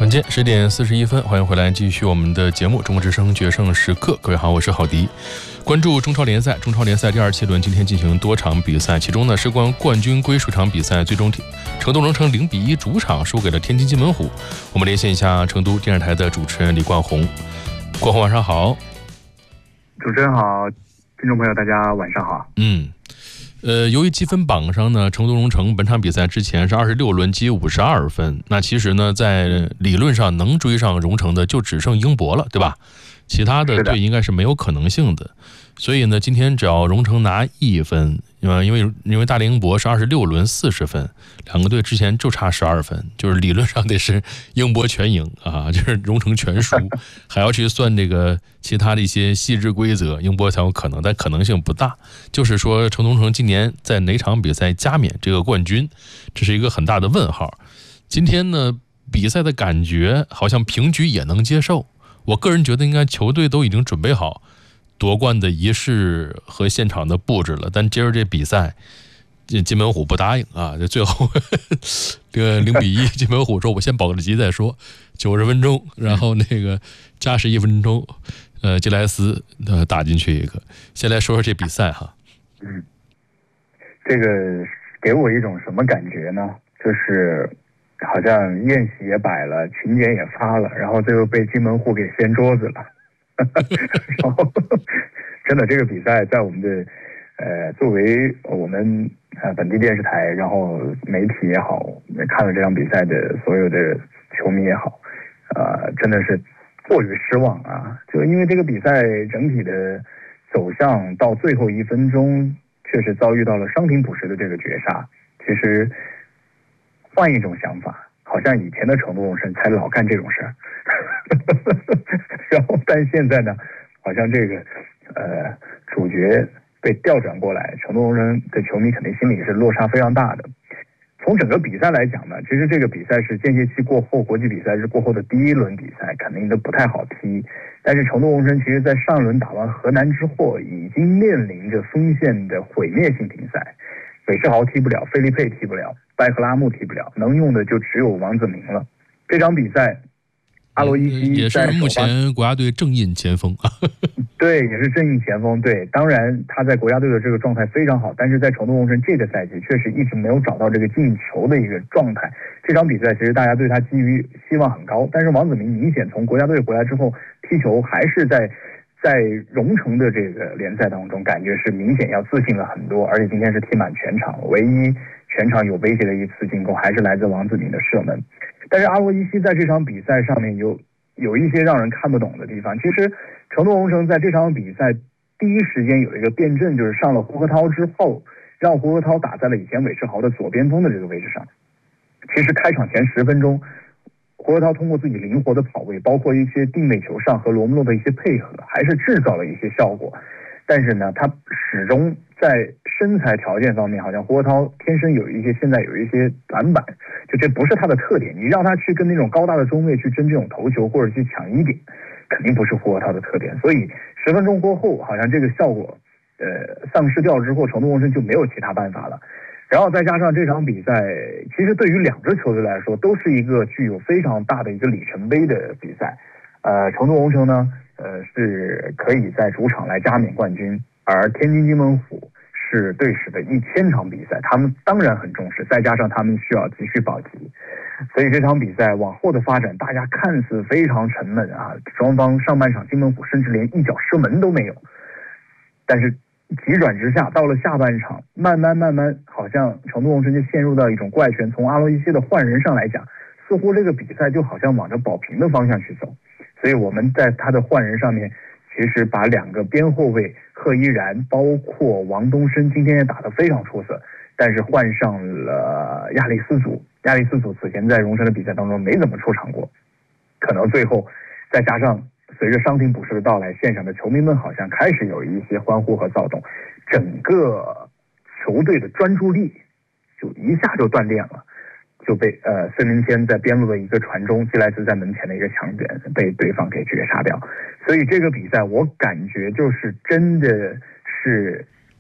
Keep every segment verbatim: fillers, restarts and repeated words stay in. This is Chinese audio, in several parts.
晚间十点四十一分，欢迎回来，继续我们的节目《中国之声决胜时刻》。各位好，我是郝迪。关注中超联赛，中超联赛第二七轮今天进行多场比赛，其中呢事关冠军归属场比赛，最终成都蓉城零比一主场输给了天津津门虎。我们连线一下成都电视台的主持人李冠宏。冠宏晚上好。 主持人好，听众朋友大家晚上好。 嗯。呃，由于积分榜上呢，成都蓉城本场比赛之前是二十六轮积五十二分，那其实呢，在理论上能追上蓉城的就只剩英博了，对吧？其他的队应该是没有可能性的。所以呢，今天只要蓉城拿一分，因为因为因为大连英博是二十六轮四十分，两个队之前就差十二分，就是理论上得是英博全赢啊，就是蓉城全输，还要去算这个其他的一些细致规则，英博才有可能，但可能性不大。就是说，成都蓉城今年在哪场比赛加冕这个冠军，这是一个很大的问号。今天呢，比赛的感觉好像平局也能接受。我个人觉得，应该球队都已经准备好夺冠的仪式和现场的布置了，但接着这比赛，津门虎不答应啊！这最后这个零比一，津门虎说：“我先保个级再说。”九十分钟，然后那个加时一分钟，呃，吉莱斯呃打进去一个。先来说说这比赛哈。 嗯，这个给我一种什么感觉呢？就是好像宴席也摆了，请柬也发了，然后最后被津门虎给掀桌子了。然后，真的这个比赛在我们的呃，作为我们呃本地电视台，然后媒体也好，看了这场比赛的所有的球迷也好，呃，真的是过于失望啊！就因为这个比赛整体的走向到最后一分钟，确实遭遇到了伤停补时的这个绝杀。其实换一种想法，好像以前的成都蓉城才老干这种事儿。然后，但现在呢，好像这个呃主角被调转过来，成都蓉城的球迷肯定心里是落差非常大的。从整个比赛来讲呢，其实这个比赛是间歇期过后，国际比赛日过后的第一轮比赛，肯定都不太好踢。但是成都蓉城其实在上一轮打完河南之后，已经面临着锋线的毁灭性停赛，韦世豪踢不了，费利佩踢不了，拜赫拉木踢不了，能用的就只有王子铭了。这场比赛，阿罗伊西也是目前国家队正印前锋啊， 对，也是正印前锋。对，当然他在国家队的这个状态非常好，但是在成都蓉城这个赛季确实一直没有找到这个进球的一个状态。这场比赛其实大家对他寄予希望很高，但是王子铭明显从国家队回来之后踢球还是在在蓉城的这个联赛当中，感觉是明显要自信了很多，而且今天是踢满全场，唯一全场有威胁的一次进攻还是来自王子铭的射门。但是阿罗伊西在这场比赛上面有有一些让人看不懂的地方。其实成都蓉城在这场比赛第一时间有一个辩证，就是上了胡河涛之后，让胡河涛打在了以前韦世豪的左边锋的这个位置上。其实开场前十分钟，胡河涛通过自己灵活的跑位，包括一些定位球上和罗姆洛的一些配合，还是制造了一些效果。但是呢，他始终在身材条件方面，好像胡河涛天生有一些现在有一些短板，就这不是他的特点。你让他去跟那种高大的中卫去争这种头球或者去抢一点，肯定不是胡河涛的特点。所以十分钟过后，好像这个效果呃丧失掉之后，成都蓉城就没有其他办法了。然后再加上这场比赛，其实对于两支球队来说，都是一个具有非常大的一个里程碑的比赛。呃，成都蓉城呢，呃，是可以在主场来加冕冠军，而天津津门虎是队史的一千场比赛，他们当然很重视，再加上他们需要继续保级，所以这场比赛往后的发展，大家看似非常沉闷啊，双方上半场津门虎甚至连一脚射门都没有，但是急转直下，到了下半场，慢慢慢慢，好像成都蓉城就陷入到一种怪圈。从阿罗伊西的换人上来讲，似乎这个比赛就好像往着保平的方向去走。所以我们在他的换人上面，其实把两个边后卫贺依然，包括王东升，今天也打得非常出色，但是换上了亚历斯祖。亚历斯祖此前在蓉城的比赛当中没怎么出场过，可能最后再加上随着伤停补时的到来，现场的球迷们好像开始有一些欢呼和躁动，整个球队的专注力就一下就断电了，就被呃孙明谦在边路的一个传中，基莱斯在门前的一个强卷被对方给绝杀掉。所以这个比赛我感觉就是真的是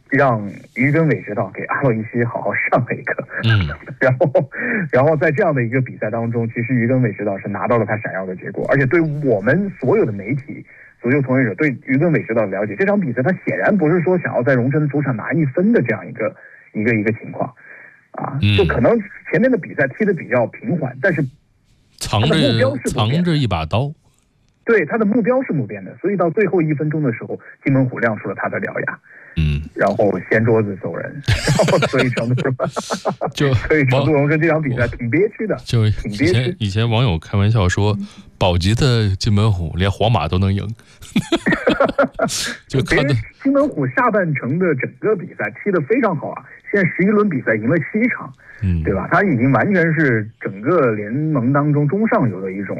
让于根伟指导给阿洛伊西好好上了一课。 嗯， 然后，然后在这样的一个比赛当中，其实于根伟指导是拿到了他想要的结果，而且对我们所有的媒体、足球从业者对于根伟指导的了解，这场比赛他显然不是说想要在荣城的主场拿一分的这样一个一个一个情况啊，就可能前面的比赛踢得比较平缓，但是藏着藏着一把刀。 对，他的目标是不变的，所以到最后一分钟的时候，金门虎亮出了他的獠牙， 嗯， 然后掀桌子走人，然后所以成都就所以成都荣城这场比赛挺憋屈的， 就挺憋屈。 以前网友开玩笑说，保级的金门虎连皇马都能赢，就看到金门虎下半程的整个比赛踢得非常好啊，现在十一轮比赛赢了七场， 嗯， 对吧？他已经完全是整个联盟当中中上游的一种